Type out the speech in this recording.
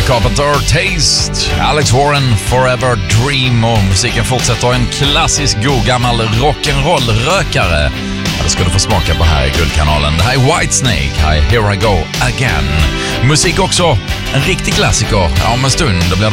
Carpenter, Taste, Alex Warren, Forever Dream, och musiken fortsätter en klassisk god gammal rock'n'roll-rökare. Ja, det ska du få smaka på här i Guldkanalen. Det här är Whitesnake, här är Here I Go Again. Musik också, en riktig klassiker. Ja, om en stund då blir det